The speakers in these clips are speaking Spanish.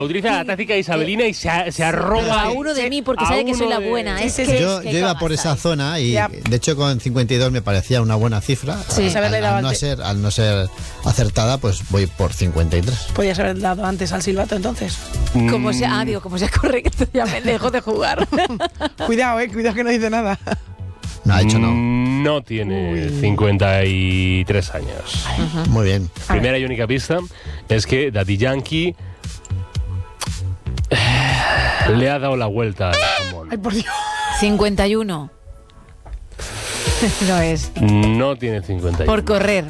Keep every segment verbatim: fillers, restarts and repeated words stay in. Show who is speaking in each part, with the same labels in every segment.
Speaker 1: Utiliza la táctica isabelina y se, se arroba
Speaker 2: a uno de mí porque sabe que soy la buena.
Speaker 3: De...
Speaker 2: Es
Speaker 3: sí,
Speaker 2: que,
Speaker 3: yo,
Speaker 2: es que
Speaker 3: yo iba por esa zona y
Speaker 4: ya.
Speaker 3: de hecho con cincuenta y dos me parecía una buena cifra.
Speaker 4: Sí,
Speaker 3: al, al, al, no ser, al no ser acertada, pues voy por cincuenta y tres.
Speaker 4: Podías haber dado antes al silbato entonces.
Speaker 2: Como sea, ah, digo, como sea correcto, ya me dejo de jugar.
Speaker 4: Cuidado, eh, cuidado que no dice nada.
Speaker 3: No, ha dicho no.
Speaker 1: No tiene Uy. cincuenta y tres años.
Speaker 3: Uh-huh. Muy bien.
Speaker 1: Primera y única pista es que Daddy Yankee le ha dado la vuelta al jamón.
Speaker 4: Ay, por Dios.
Speaker 2: cincuenta y uno. No es.
Speaker 1: No tiene cincuenta y uno.
Speaker 2: Por correr.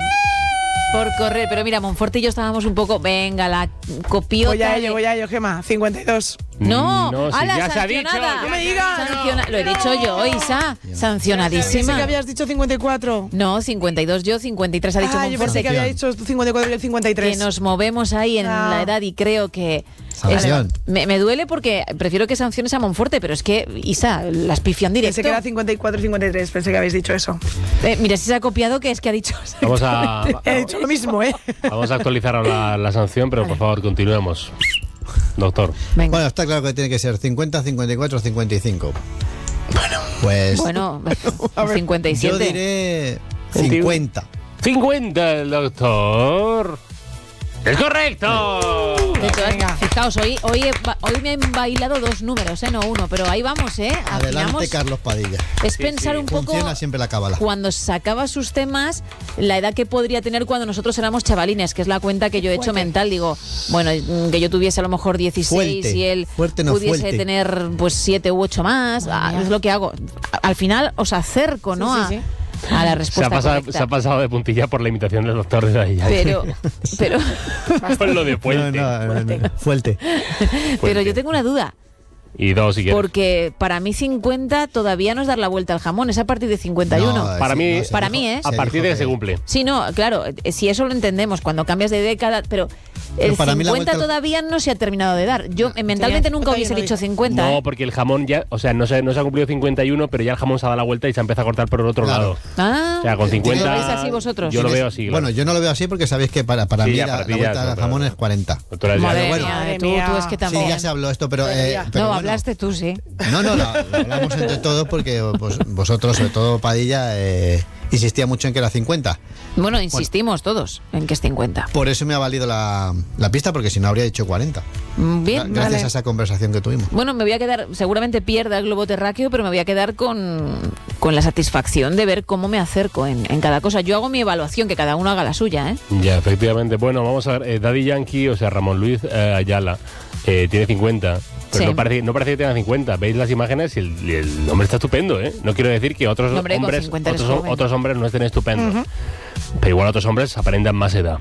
Speaker 2: Por correr. Pero mira, Monforte y yo estábamos un poco... Venga, la copiota...
Speaker 4: Voy a
Speaker 2: de...
Speaker 4: ello, voy a ello, Gema. cincuenta y dos.
Speaker 2: No,
Speaker 1: no, si
Speaker 2: ala,
Speaker 1: ya se ha dicho.
Speaker 4: No me digas.
Speaker 2: Sanciona... Lo he dicho yo, Isa. Sancionadísima.
Speaker 4: Pensé que habías dicho cincuenta y cuatro.
Speaker 2: No, cincuenta y dos yo, cincuenta y tres ha dicho
Speaker 4: ah,
Speaker 2: Monforte.
Speaker 4: Yo pensé que había dicho cincuenta y cuatro y el cincuenta y tres.
Speaker 2: Que nos movemos ahí en
Speaker 4: ah.
Speaker 2: la edad y creo que...
Speaker 3: Sanción.
Speaker 2: Es, me, me duele porque prefiero que sanciones a Monforte, pero es que, Isa, las pifian directo.
Speaker 4: Pensé que era cincuenta y cuatro y cincuenta y tres, pensé que habéis dicho eso.
Speaker 2: Eh, mira, si se ha copiado, que es que ha dicho...
Speaker 1: Vamos a...
Speaker 4: He dicho lo mismo, ¿eh?
Speaker 1: Vamos a actualizar la, la sanción, pero vale. Por favor, continuemos. Doctor.
Speaker 3: Venga. Bueno, está claro que tiene que ser cincuenta, cincuenta y cuatro, cincuenta y cinco.
Speaker 4: Bueno,
Speaker 3: pues...
Speaker 2: Bueno, cincuenta y siete.
Speaker 3: Yo diré cincuenta.
Speaker 1: cincuenta, el doctor. ¡Es correcto!
Speaker 2: De hecho, fijaos, hoy, hoy, he, hoy me han bailado dos números, ¿eh? No uno, pero ahí vamos, ¿eh?
Speaker 3: Adelante,
Speaker 2: Afinamos.
Speaker 3: Carlos Padilla.
Speaker 2: Es
Speaker 1: sí,
Speaker 2: pensar
Speaker 1: sí.
Speaker 2: un poco...
Speaker 3: Funciona siempre la cábala.
Speaker 2: Cuando sacaba sus temas, la edad que podría tener cuando nosotros éramos chavalines, que es la cuenta que yo he hecho fuerte. Mental. Digo, bueno, que yo tuviese a lo mejor dieciséis
Speaker 3: fuerte.
Speaker 2: Y él
Speaker 3: fuerte, no
Speaker 2: pudiese
Speaker 3: fuerte.
Speaker 2: tener pues siete u ocho más. Ah, es lo que hago. Al final os acerco, ¿no?
Speaker 4: Sí, sí, sí.
Speaker 2: A, a la respuesta
Speaker 1: se ha, pasado,
Speaker 2: correcta.
Speaker 1: se ha pasado de puntilla por la imitación del doctor de ahí.
Speaker 2: Pero, pero...
Speaker 1: Con lo de fuerte.
Speaker 3: No, no, no, no. Fuerte.
Speaker 2: Pero yo tengo una duda.
Speaker 1: Y dos, si quieres.
Speaker 2: Porque para mí cincuenta todavía no es dar la vuelta al jamón, es a partir de cincuenta y uno.
Speaker 1: No, para mí,
Speaker 2: no, para
Speaker 1: dijo,
Speaker 2: mí, ¿eh?
Speaker 1: A partir de que se cumple.
Speaker 2: Sí, no, claro, si eso lo entendemos, cuando cambias de década, pero el
Speaker 3: para mí la
Speaker 2: cincuenta
Speaker 3: vuelta...
Speaker 2: todavía no se ha terminado de dar. Yo no, mentalmente nunca hubiese dicho cincuenta.
Speaker 1: No,
Speaker 2: ¿eh?
Speaker 1: porque el jamón ya, o sea, no se, no se ha cumplido cincuenta y uno, pero ya el jamón se ha dado la vuelta y se empieza a cortar por el otro
Speaker 3: claro.
Speaker 1: lado.
Speaker 2: Ah,
Speaker 1: o sea, con cincuenta...
Speaker 2: ¿lo veis así vosotros?
Speaker 1: Yo lo veo así, claro.
Speaker 3: Bueno, yo no lo veo así porque sabéis que para, para
Speaker 1: sí,
Speaker 3: mí
Speaker 1: ya,
Speaker 3: la,
Speaker 1: para
Speaker 3: la vuelta
Speaker 1: ya,
Speaker 3: al jamón es cuarenta.
Speaker 2: Madre
Speaker 3: bueno,
Speaker 2: mía, tú, tú es que también.
Speaker 3: Sí, ya se habló esto, pero... Eh, pero
Speaker 2: no,
Speaker 3: bueno,
Speaker 2: hablaste tú, sí.
Speaker 3: No, no, no, lo hablamos entre todos porque pues, vosotros, sobre todo Padilla, eh, insistía mucho en que era cincuenta.
Speaker 2: Bueno, insistimos bueno, todos en que es cincuenta.
Speaker 3: Por eso me ha valido la, la pista, porque si no habría dicho cuarenta.
Speaker 2: Bien,
Speaker 3: Gracias
Speaker 2: vale.
Speaker 3: a esa conversación que tuvimos.
Speaker 2: Bueno, me voy a quedar, seguramente pierda el globo terráqueo, pero me voy a quedar con, con la satisfacción de ver cómo me acerco en, en cada cosa. Yo hago mi evaluación, que cada uno haga la suya, ¿eh?
Speaker 1: Ya, efectivamente. Bueno, vamos a ver. Eh, Daddy Yankee, o sea, Ramón Luis eh, Ayala, eh, tiene cincuenta. Pero sí. no, parece, no parece que tenga cincuenta. Veis las imágenes y el, y el hombre está estupendo, ¿eh? No quiero decir que otros,
Speaker 2: hombre,
Speaker 1: hombres, otros, otros hombres no estén estupendos. Uh-huh. Pero igual otros hombres aparentan más edad.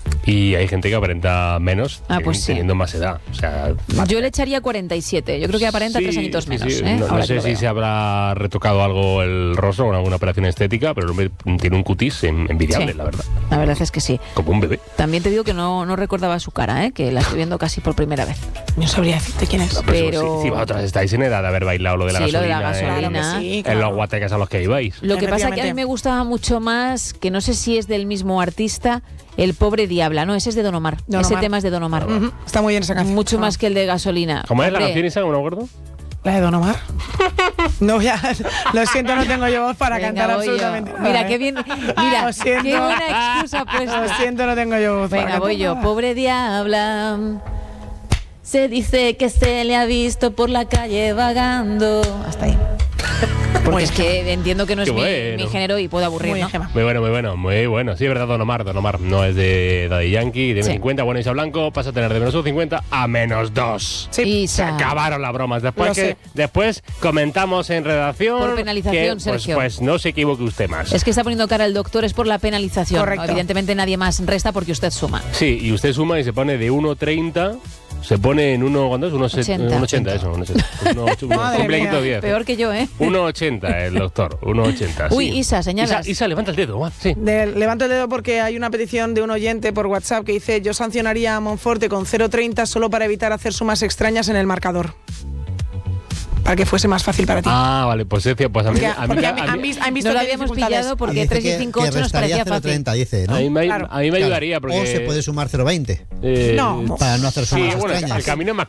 Speaker 1: Y hay gente que aparenta menos
Speaker 2: ah, pues
Speaker 1: teniendo
Speaker 2: sí.
Speaker 1: más edad. O sea,
Speaker 2: yo le echaría cuarenta y siete. Yo creo que aparenta
Speaker 1: sí,
Speaker 2: tres añitos
Speaker 1: sí,
Speaker 2: menos.
Speaker 1: Sí.
Speaker 2: ¿eh?
Speaker 1: No, no sé si se habrá retocado algo el rostro con alguna operación estética, pero el hombre tiene un cutis envidiable, sí. la verdad.
Speaker 2: La verdad es que sí.
Speaker 1: Como un bebé.
Speaker 2: También te digo que no, no recordaba su cara, ¿eh? Que la estoy viendo casi por primera vez.
Speaker 4: No sabría decirte quién es.
Speaker 1: No,
Speaker 2: pero...
Speaker 1: pero... Si, si vosotros estáis en edad de haber bailado lo de la
Speaker 2: sí,
Speaker 1: gasolina,
Speaker 2: lo de la gasolina.
Speaker 1: En,
Speaker 4: sí, claro.
Speaker 1: en los guateques a los que ibais.
Speaker 2: Lo que pasa es que a mí me gustaba mucho más, que no sé si es del mismo artista, El pobre diabla, no, ese es de Don Omar. Don ese Omar. Tema es de Don Omar.
Speaker 4: Uh-huh. Está muy bien esa canción.
Speaker 2: Mucho ah. más que el de Gasolina.
Speaker 1: ¿Cómo
Speaker 2: Hombre.
Speaker 1: es la canción esa? ¿No me acuerdo?
Speaker 4: ¿La de Don Omar? No, ya, lo siento, no tengo yo voz para
Speaker 2: Venga,
Speaker 4: cantar absolutamente
Speaker 2: yo.
Speaker 4: nada.
Speaker 2: Mira,
Speaker 4: ¿eh?
Speaker 2: qué bien, mira,
Speaker 4: lo siento.
Speaker 2: qué buena excusa pues.
Speaker 4: Lo siento, no tengo yo voz.
Speaker 2: Venga,
Speaker 4: para
Speaker 2: voy yo.
Speaker 4: nada.
Speaker 2: Pobre diabla, se dice que se le ha visto por la calle vagando. Hasta ahí. Porque muy es que entiendo que no es mi,
Speaker 1: bueno.
Speaker 2: mi género y puedo aburrir,
Speaker 4: muy
Speaker 2: ¿no?
Speaker 4: Gema.
Speaker 1: Muy bueno, muy bueno, muy bueno. Sí, es verdad, Don Omar, Don Omar no es de Daddy Yankee, tiene
Speaker 2: sí.
Speaker 1: cincuenta, bueno, Isa Blanco pasa a tener de menos cincuenta a menos dos.
Speaker 2: Sí.
Speaker 1: Se acabaron las bromas. Después, que,
Speaker 4: sé.
Speaker 1: después comentamos en redacción
Speaker 2: por penalización,
Speaker 1: que,
Speaker 2: Sergio.
Speaker 1: Pues, pues no se equivoque usted más.
Speaker 2: Es que está poniendo cara el doctor, es por la penalización.
Speaker 4: Correcto.
Speaker 2: ¿no? Evidentemente nadie más resta porque usted suma.
Speaker 1: Sí, y usted suma y se pone de uno treinta, se pone en uno, ¿cuándo es? uno ochenta, eso, uno ochenta. Cumpleañito diez.
Speaker 2: Peor que yo, ¿eh?
Speaker 1: uno ochenta el doctor, uno ochenta.
Speaker 2: Uy,
Speaker 1: sí.
Speaker 2: Isa, señalas.
Speaker 1: Isa, Isa, levanta el dedo, ¿va? Sí.
Speaker 4: De, levanto el dedo porque hay una petición de un oyente por WhatsApp que dice: yo sancionaría a Monforte con cero treinta solo para evitar hacer sumas extrañas en el marcador. para que fuese más fácil para ti.
Speaker 1: Ah, vale, pues, es cierto, pues a mí...
Speaker 4: Porque,
Speaker 1: a mí-
Speaker 4: porque
Speaker 1: a
Speaker 4: han,
Speaker 1: mí-
Speaker 4: han vis- han visto
Speaker 2: No lo
Speaker 4: que hay
Speaker 2: habíamos
Speaker 4: dificultades.
Speaker 2: pillado porque
Speaker 3: Y dice
Speaker 2: tres y
Speaker 3: que-
Speaker 2: cinco
Speaker 3: que
Speaker 2: ocho nos
Speaker 3: restaría
Speaker 2: parecía
Speaker 3: cero
Speaker 2: fácil.
Speaker 3: treinta, dice, ¿no?
Speaker 1: A mí me,
Speaker 4: Claro.
Speaker 1: a mí me
Speaker 3: Claro.
Speaker 1: ayudaría porque...
Speaker 3: O se puede sumar cero veinte.
Speaker 1: eh,
Speaker 4: No,
Speaker 3: para no hacer
Speaker 1: Sí,
Speaker 3: sumas
Speaker 1: bueno,
Speaker 3: extrañas.
Speaker 1: el camino es más